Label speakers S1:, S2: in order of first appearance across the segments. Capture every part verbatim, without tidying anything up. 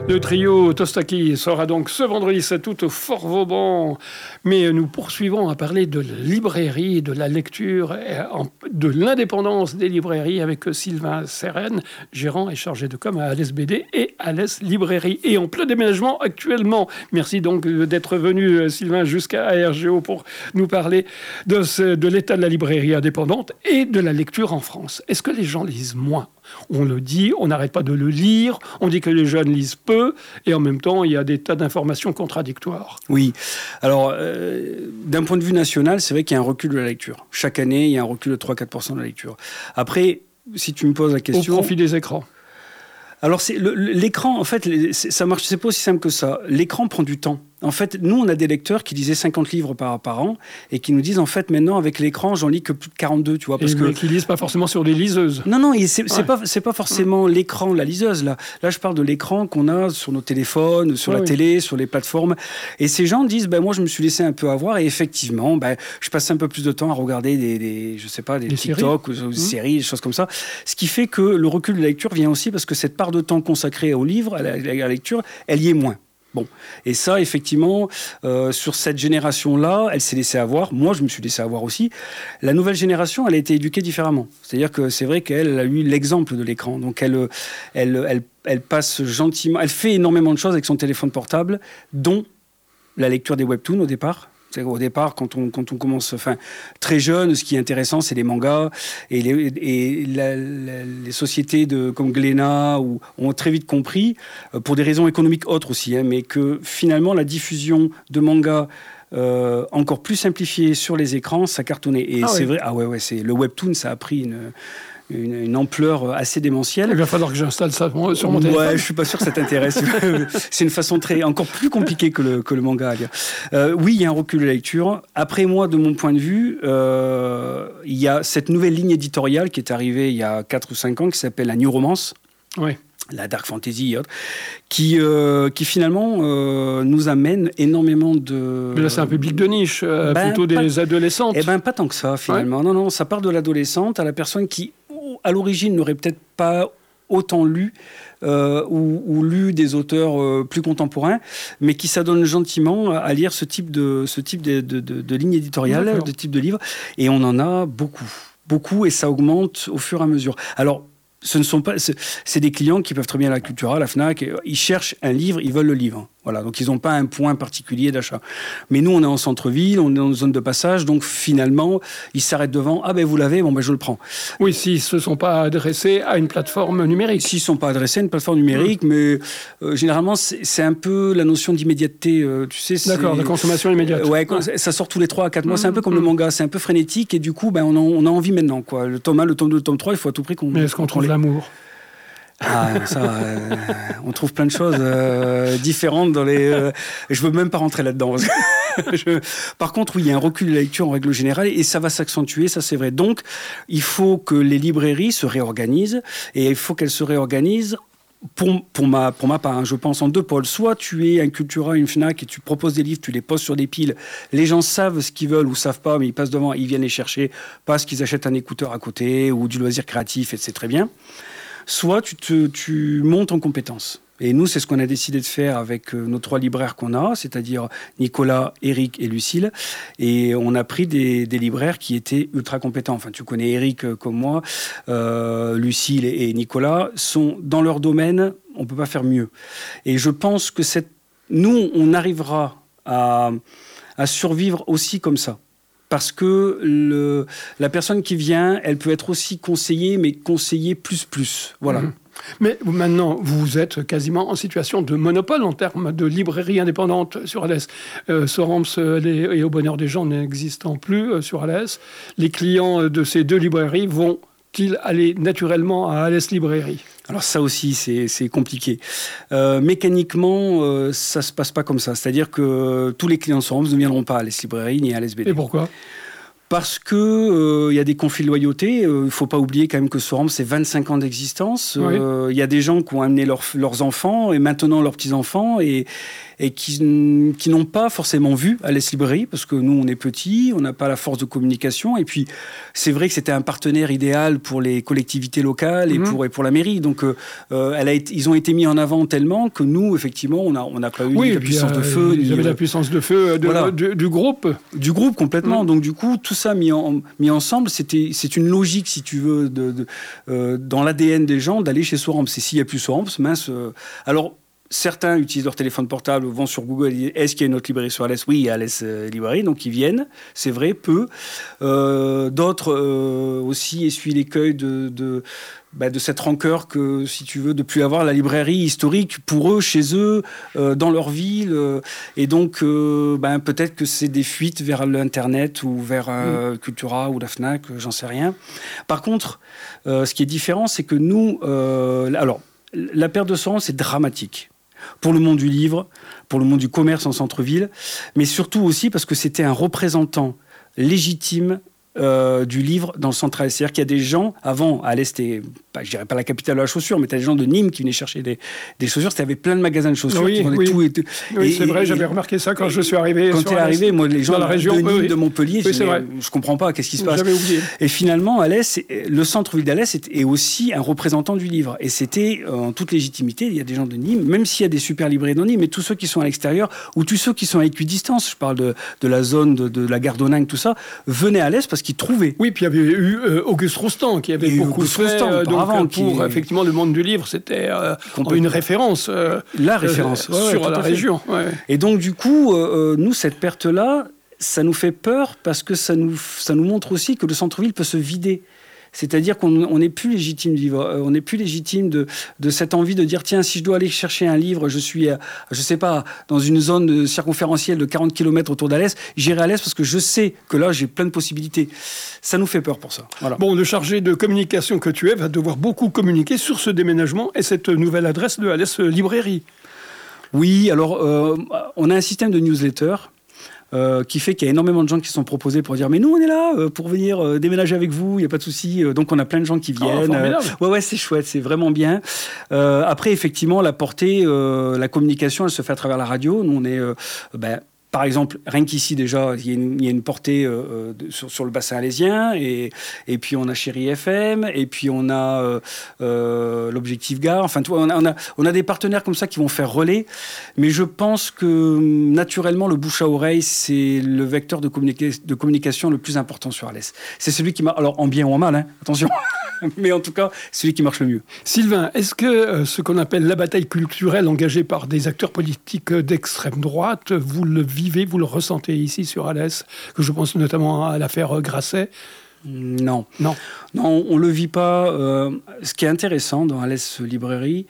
S1: Le trio Tostaki sera donc ce vendredi sept août au Fort Vauban. Mais nous poursuivons à parler de la librairie, de la lecture, de l'indépendance des librairies avec Sylvain Sérène, gérant et chargé de com à Alès B D et Alès Librairie. Et en plein déménagement actuellement. Merci donc d'être venu, Sylvain, jusqu'à A R G O pour nous parler de, ce, de l'état de la librairie indépendante et de la lecture en France. Est-ce que les gens lisent moins ? On le dit, on n'arrête pas de le lire, on dit que les jeunes lisent peu, et en même temps, il y a des tas d'informations contradictoires.
S2: Oui. Alors, euh, d'un point de vue national, c'est vrai qu'il y a un recul de la lecture. Chaque année, il y a un recul de trois à quatre pour cent de la lecture. Après, si tu me poses la question...
S1: Au profit des écrans.
S2: Alors, c'est, le, l'écran, en fait, ça marche, c'est pas aussi simple que ça. L'écran prend du temps. En fait, nous, on a des lecteurs qui lisaient cinquante livres par, par an et qui nous disent, en fait, maintenant, avec l'écran, j'en lis que plus de quarante-deux, tu vois. Parce
S1: et
S2: que...
S1: qui lisent pas forcément sur des liseuses.
S2: Non, non, et c'est, c'est,
S1: ouais.
S2: pas, c'est pas forcément ouais. l'écran, la liseuse, là. Là, je parle de l'écran qu'on a sur nos téléphones, sur ouais, la oui. télé, sur les plateformes. Et ces gens disent, ben, moi, je me suis laissé un peu avoir et effectivement, ben, je passe un peu plus de temps à regarder des, des je sais pas, des, des TikTok séries. ou des mmh. séries, des choses comme ça. Ce qui fait que le recul de la lecture vient aussi parce que cette part de temps consacrée au livre, à la, à la lecture, elle y est moins. Bon, et ça, effectivement, euh, sur cette génération-là, elle s'est laissée avoir. Moi, je me suis laissé avoir aussi. La nouvelle génération, elle a été éduquée différemment. C'est-à-dire que c'est vrai qu'elle elle a eu l'exemple de l'écran. Donc, elle, elle, elle, elle passe gentiment... Elle fait énormément de choses avec son téléphone portable, dont la lecture des webtoons au départ. C'est-à-dire au départ, quand on, quand on commence enfin, très jeune, ce qui est intéressant, c'est les mangas. Et les, et la, la, les sociétés de, comme Glénat ou, ont très vite compris, euh, pour des raisons économiques autres aussi, hein, mais que finalement, la diffusion de mangas euh, encore plus simplifiée sur les écrans, ça cartonnait. Et ah c'est oui. vrai, ah ouais, ouais, c'est, le webtoon, ça a pris une... Une, une ampleur assez démentielle.
S1: Il va falloir que j'installe ça sur mon téléphone.
S2: Ouais, je suis pas sûr que ça t'intéresse. C'est une façon très encore plus compliquée que le que le manga à lire. Euh, oui, il y a un recul de la lecture. Après moi, de mon point de vue, euh, il y a cette nouvelle ligne éditoriale qui est arrivée il y a quatre ou cinq ans qui s'appelle la New Romance.
S1: Oui.
S2: La dark fantasy et autres, qui, euh, qui finalement euh, nous amène énormément de...
S1: Mais là, c'est un public de niche, euh, ben, plutôt
S2: pas...
S1: des adolescentes.
S2: Eh bien, pas tant que ça, finalement. Ouais. Non, non, ça part de l'adolescente à la personne qui, à l'origine, n'aurait peut-être pas autant lu euh, ou, ou lu des auteurs euh, plus contemporains, mais qui s'adonnent gentiment à lire ce type de, ce type de, de, de, de ligne éditoriale, D'accord. de type de livre. Et on en a beaucoup, beaucoup, et ça augmente au fur et à mesure. Alors, ce ne sont pas, c'est, c'est des clients qui peuvent très bien aller à la Cultura, à la Fnac, ils cherchent un livre, ils veulent le livre. Voilà, donc ils n'ont pas un point particulier d'achat. Mais nous, on est en centre-ville, on est dans une zone de passage, donc finalement, ils s'arrêtent devant. Ah ben vous l'avez, bon ben je le prends.
S1: Oui, s'ils ne se sont pas adressés à une plateforme numérique.
S2: S'ils ne sont pas adressés à une plateforme numérique, mmh. mais euh, généralement, c'est, c'est un peu la notion d'immédiateté. Euh, tu sais, c'est,
S1: D'accord, de consommation immédiate.
S2: Euh, ouais, ouais, ça sort tous les trois à quatre mois. Mmh. C'est un peu comme mmh. le manga, c'est un peu frénétique, et du coup, ben, on, a, on a envie maintenant. Quoi. Le tome un, le tome deux, le tome trois, il faut à tout prix qu'on...
S1: Mais est-ce qu'on trouve les... l'amour ?
S2: Ah, ça, euh, on trouve plein de choses euh, différentes dans les... Euh, je veux même pas rentrer là-dedans. je, par contre, oui, il y a un recul de la lecture en règle générale et ça va s'accentuer, ça c'est vrai. Donc, il faut que les librairies se réorganisent et il faut qu'elles se réorganisent Pour, pour, ma, pour ma part, hein, je pense en deux pôles. Soit tu es un Cultura, une Fnac et tu proposes des livres, tu les poses sur des piles. Les gens savent ce qu'ils veulent ou savent pas, mais ils passent devant, ils viennent les chercher parce qu'ils achètent un écouteur à côté ou du loisir créatif et c'est très bien. Soit tu, te, tu montes en compétences. Et nous, c'est ce qu'on a décidé de faire avec nos trois libraires qu'on a, c'est-à-dire Nicolas, Eric et Lucille. Et on a pris des, des libraires qui étaient ultra compétents. Enfin, tu connais Eric comme moi, euh, Lucille et Nicolas sont dans leur domaine, on ne peut pas faire mieux. Et je pense que cette... nous, on arrivera à, à survivre aussi comme ça. Parce que le, la personne qui vient, elle peut être aussi conseillée, mais conseillée plus plus. Voilà. Mmh.
S1: Mais maintenant, vous êtes quasiment en situation de monopole en termes de librairie indépendante sur Alès. Euh, Sorams euh, et Au Bonheur des gens n'existant plus euh, sur Alès. Les clients de ces deux librairies vont-ils aller naturellement à Alès Librairie ?
S2: Alors ça aussi, c'est, c'est compliqué. Euh, mécaniquement, euh, ça ne se passe pas comme ça. C'est-à-dire que tous les clients de Sorams ne viendront pas à Alès Librairie ni à Alès B D.
S1: Et pourquoi ?
S2: Parce que il euh, y a des conflits de loyauté. Il euh, ne faut pas oublier quand même que Sorambe, c'est vingt-cinq ans d'existence. Il oui. euh, y a des gens qui ont amené leur, leurs enfants et maintenant leurs petits-enfants et, et qui, qui n'ont pas forcément vu Alès Librairie, parce que nous, on est petits, on n'a pas la force de communication. Et puis, c'est vrai que c'était un partenaire idéal pour les collectivités locales et, mmh. pour, et pour la mairie. Donc, euh, elle a été, ils ont été mis en avant tellement que nous, effectivement, on n'a on a pas eu
S1: oui,
S2: la puissance
S1: euh,
S2: de feu.
S1: Ils avaient euh, la puissance de feu de, voilà. du, du groupe.
S2: Du groupe, complètement. Mmh. Donc, du coup, tout ça mis, en, mis ensemble, c'était, c'est une logique, si tu veux, de, de, euh, dans l'A D N des gens, d'aller chez Sorambe. C'est s'il n'y a plus Sorambe, mince. Euh, alors, certains utilisent leur téléphone portable, vont sur Google et disent « Est-ce qu'il y a une autre librairie sur Alès ?» Oui, il y a Alès euh, Librairie, donc ils viennent, c'est vrai, peu. Euh, d'autres euh, aussi essuient l'écueil de, de, bah, de cette rancœur que, si tu veux, de ne plus avoir la librairie historique pour eux, chez eux, euh, dans leur ville. Euh, et donc, euh, bah, peut-être que c'est des fuites vers l'Internet ou vers euh, mmh. Cultura ou la Fnac, j'en sais rien. Par contre, euh, ce qui est différent, c'est que nous... Euh, alors, la perte de Sorambe, c'est dramatique. Pour le monde du livre, pour le monde du commerce en centre-ville, mais surtout aussi parce que c'était un représentant légitime euh, du livre dans le centre-Alès. C'est-à-dire qu'il y a des gens, avant, à Alès, c'était, bah, je dirais pas la capitale de la chaussure, mais tu as des gens de Nîmes qui venaient chercher des, des chaussures. C'était, il y avait plein de magasins de chaussures.
S1: Oui,
S2: qui
S1: oui.
S2: Tout et tout.
S1: Oui,
S2: et,
S1: c'est vrai,
S2: et,
S1: j'avais remarqué ça quand je suis arrivé.
S2: Quand tu es arrivé, moi, les gens
S1: dans la région,
S2: de Nîmes,
S1: oui, oui.
S2: de Montpellier,
S1: oui,
S2: je ne comprends pas, qu'est-ce qui se passe.
S1: J'avais oublié.
S2: Et finalement, Alès, le centre-ville d'Alès est, est aussi un représentant du livre. Et c'était euh, en toute légitimité. Il y a des gens de Nîmes, même s'il y a des super librairies dans Nîmes, mais tous ceux qui sont à l'extérieur, ou tous ceux qui sont à équidistance, je parle de, de la zone de, de la gare d'Onningue, tout ça, venaient à Alès parce qu'ils trouvaient.
S1: Oui, puis il y avait eu euh, Auguste Roustan qui avait et beaucoup Auguste fait Roustan, euh, donc, avant, pour est... effectivement le monde du livre, c'était euh, une référence. Euh,
S2: la référence
S1: euh,
S2: ouais,
S1: sur
S2: ouais,
S1: la région. Ouais.
S2: Et donc du coup, euh, nous, cette perte-là, ça nous fait peur parce que ça nous, ça nous montre aussi que le centre-ville peut se vider. C'est-à-dire qu'on n'est plus légitime du livre, on n'est plus légitime de, de cette envie de dire tiens, si je dois aller chercher un livre, je suis, je sais pas, dans une zone circonférentielle de quarante kilomètres autour d'Alès, j'irai à Alès parce que je sais que là, j'ai plein de possibilités. Ça nous fait peur pour ça. Voilà.
S1: Bon, le chargé de communication que tu es va devoir beaucoup communiquer sur ce déménagement et cette nouvelle adresse de Alès Librairie.
S2: Oui, alors, euh, on a un système de newsletter. Euh, qui fait qu'il y a énormément de gens qui sont proposés pour dire mais nous on est là euh, pour venir euh, déménager avec vous, il n'y a pas de souci. Euh, donc on a plein de gens qui viennent.
S1: Oh, euh,
S2: ouais ouais c'est chouette, c'est vraiment bien. Euh, après effectivement la portée, euh, la communication elle se fait à travers la radio. Nous on est euh, ben, par exemple, rien qu'ici déjà, il y a une, il y a une portée euh, de, sur, sur le bassin alésien, et, et puis on a Chéri F M, et puis on a euh, euh, l'Objectif Gare. Enfin, tu vois, on a, on, a, on a des partenaires comme ça qui vont faire relais, mais je pense que naturellement, le bouche à oreille, c'est le vecteur de, communica- de communication le plus important sur Alès. C'est celui qui marche, alors en bien ou en mal, hein, attention, mais en tout cas, celui qui marche le mieux.
S1: Sylvain, est-ce que euh, ce qu'on appelle la bataille culturelle engagée par des acteurs politiques d'extrême droite, vous le vivez, vous le ressentez ici sur Alès, que je pense notamment à l'affaire Grasset?
S2: Non.
S1: Non.
S2: Non, on ne le vit pas. Euh, ce qui est intéressant dans Alès Librairie,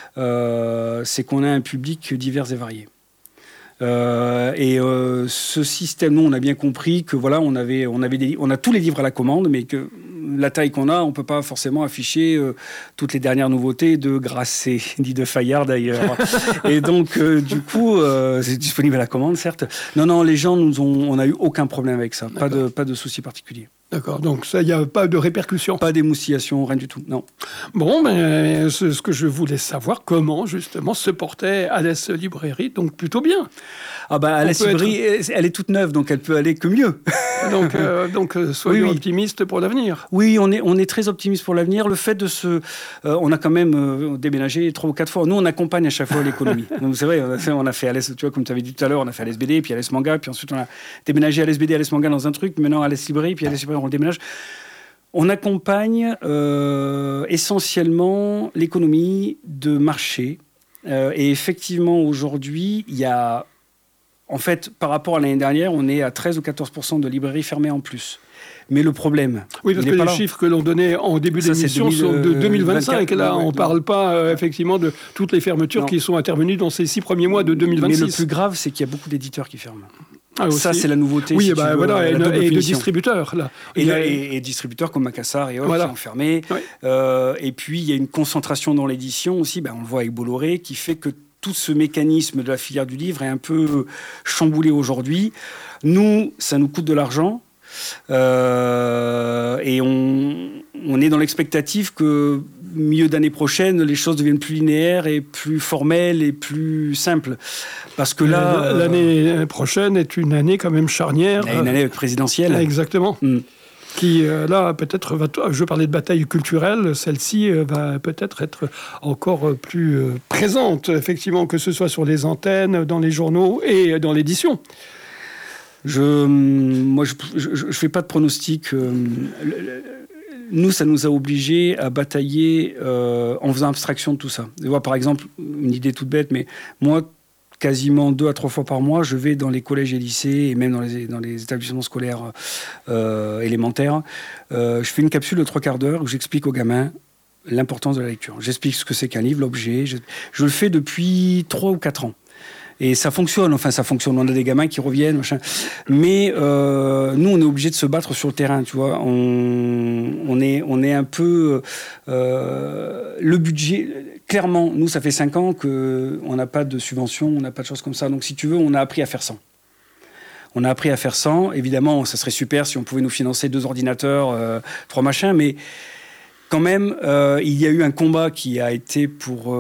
S2: euh, c'est qu'on a un public divers et varié. Euh, et euh, ce système, nous, on a bien compris que voilà, on avait, on avait des, on a tous les livres à la commande, mais que la taille qu'on a, on peut pas forcément afficher euh, toutes les dernières nouveautés de Grasset, dit de Fayard d'ailleurs. Et donc, euh, du coup, euh, c'est disponible à la commande, certes. Non, non, les gens nous ont, on a eu aucun problème avec ça, pas de, pas de souci particulier.
S1: D'accord, donc ça, il n'y a pas de répercussions.
S2: Pas d'émoustillation, rien du tout, non.
S1: Bon, ben, c'est ce que je voulais savoir, comment justement se portait Alès Librairie, donc plutôt bien.
S2: Ah ben, Alès Librairie, être... elle est toute neuve, donc elle peut aller que mieux.
S1: Donc, euh, donc soyons oui, oui. optimistes pour l'avenir.
S2: Oui, on est, on est très optimistes pour l'avenir. Le fait de se... Euh, on a quand même euh, déménagé trois ou quatre fois. Nous, on accompagne à chaque fois l'économie. Donc c'est vrai, on a fait, on a fait Alès, tu vois, comme tu avais dit tout à l'heure, on a fait Alès B D, puis Alès Manga, puis ensuite on a déménagé Alès B D, Alès Manga dans un truc, maintenant Alès Librairie, puis Alès Librairie, on le déménage. On accompagne euh, essentiellement l'économie de marché. Euh, et effectivement, aujourd'hui, il y a... En fait, par rapport à l'année dernière, on est à treize ou quatorze pour cent de librairies fermées en plus. Mais le problème...
S1: Oui, parce que les chiffres que l'on donnait en début ça, d'émission sont de deux mille vingt-cinq. Là, on ne parle pas euh, effectivement de toutes les fermetures non. qui sont intervenues dans ces six premiers mois de deux mille vingt-six.
S2: Mais le plus grave, c'est qu'il y a beaucoup d'éditeurs qui ferment.
S1: Ah,
S2: ça, c'est la nouveauté.
S1: Oui,
S2: si
S1: bah,
S2: tu veux,
S1: voilà, et, et, et de distributeurs. Là.
S2: Et, et, et, et distributeurs comme Macassar et autres voilà. qui ont fermé. Oui. Euh, et puis, il y a une concentration dans l'édition aussi. Ben, on le voit avec Bolloré, qui fait que tout ce mécanisme de la filière du livre est un peu chamboulé aujourd'hui. Nous, ça nous coûte de l'argent. Euh, et on, on est dans l'expectative que milieu d'année prochaine, les choses deviennent plus linéaires et plus formelles et plus simples. Parce que là...
S1: L'année prochaine est une année quand même charnière.
S2: Une année présidentielle.
S1: Exactement. Mm. Qui, euh, là, peut-être, va t- je parlais de bataille culturelle, celle-ci euh, va peut-être être encore plus euh, présente, effectivement, que ce soit sur les antennes, dans les journaux et dans l'édition.
S2: Je, moi, je ne fais pas de pronostic. Euh, le, le, Nous, ça nous a obligés à batailler euh, en faisant abstraction de tout ça. Tu vois, par exemple, une idée toute bête, mais moi, quasiment deux à trois fois par mois, je vais dans les collèges et lycées, et même dans les, dans les établissements scolaires euh, élémentaires. Euh, je fais une capsule de trois quarts d'heure où j'explique aux gamins l'importance de la lecture. J'explique ce que c'est qu'un livre, l'objet. Je, je le fais depuis trois ou quatre ans. Et ça fonctionne, enfin ça fonctionne, on a des gamins qui reviennent, machin. Mais euh, nous, on est obligé de se battre sur le terrain, tu vois. On, on, est, on est un peu... Euh, le budget, clairement, nous, ça fait cinq ans qu'on n'a pas de subvention, on n'a pas de choses comme ça. Donc si tu veux, on a appris à faire sans. On a appris à faire sans. Évidemment, ça serait super si on pouvait nous financer deux ordinateurs, euh, trois machins, mais... Quand même, euh, il y a eu un combat qui a été pour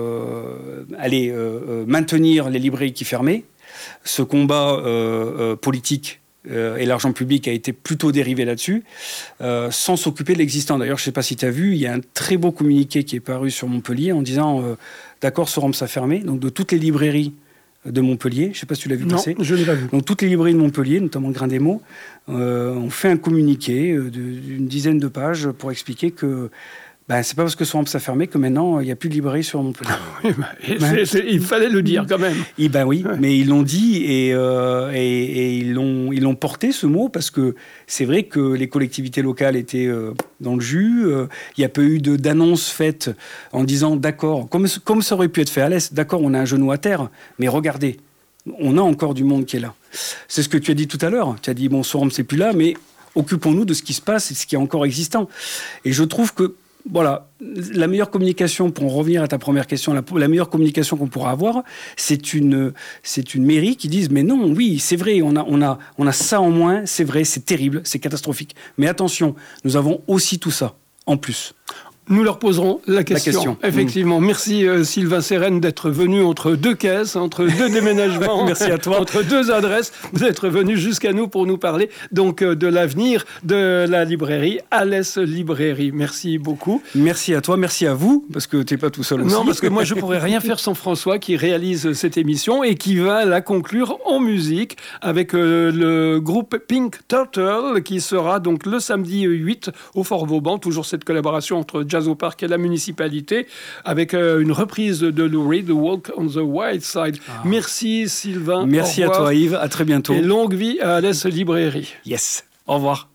S2: euh, aller euh, maintenir les librairies qui fermaient. Ce combat euh, euh, politique euh, et l'argent public a été plutôt dérivé là-dessus, euh, sans s'occuper de l'existant. D'ailleurs, je ne sais pas si tu as vu, il y a un très beau communiqué qui est paru sur Montpellier en disant euh, « D'accord, Sorams a fermé ». Donc, de toutes les librairies de Montpellier, je ne sais pas si tu l'as vu
S1: non,
S2: passer.
S1: Non, je ne l'ai pas vu.
S2: Donc, toutes les librairies de Montpellier, notamment le Grain des Mots, euh, ont fait un communiqué euh, d'une dizaine de pages pour expliquer que ben, c'est pas parce que Sorams a fermé que maintenant il n'y a plus de librairie sur Montpellier.
S1: Oui, ben, c'est, c'est, il fallait le dire quand même.
S2: Et ben oui,
S1: ouais.
S2: Mais ils l'ont dit et, euh, et, et ils, l'ont, ils l'ont porté ce mot parce que c'est vrai que les collectivités locales étaient euh, dans le jus. Euh, il n'y a pas eu de, d'annonce faite en disant d'accord, comme, comme ça aurait pu être fait à l'Est, d'accord, on a un genou à terre, mais regardez, on a encore du monde qui est là. C'est ce que tu as dit tout à l'heure. Tu as dit, bon, Sorams, c'est plus là, mais occupons-nous de ce qui se passe et de ce qui est encore existant. Et je trouve que, voilà, la meilleure communication, pour en revenir à ta première question, la, la meilleure communication qu'on pourra avoir, c'est une, c'est une mairie qui dise, mais non, oui, c'est vrai, on a, on a, on a ça en moins, c'est vrai, c'est terrible, c'est catastrophique. Mais attention, nous avons aussi tout ça, en plus.
S1: Nous leur poserons la question.
S2: La question.
S1: Effectivement. Mmh. Merci euh, Sylvain Sérène d'être venu entre deux caisses, entre deux déménagements.
S2: Merci à toi.
S1: Entre deux adresses, d'être venu jusqu'à nous pour nous parler donc euh, de l'avenir de la librairie Alès Librairie. Merci beaucoup.
S2: Merci à toi, merci à vous, parce que tu n'es pas tout seul aussi.
S1: Non, parce que moi je ne pourrais rien faire sans François qui réalise cette émission et qui va la conclure en musique avec euh, le groupe Pink Turtle qui sera donc le samedi huit au Fort Vauban. Toujours cette collaboration entre Jazz au Parc et la municipalité, avec euh, une reprise de Lou Reed, The Walk on the Wild Side. Ah. Merci Sylvain.
S2: Merci à toi Yves, à très bientôt.
S1: Et longue vie à Alès Librairie.
S2: Yes, au revoir.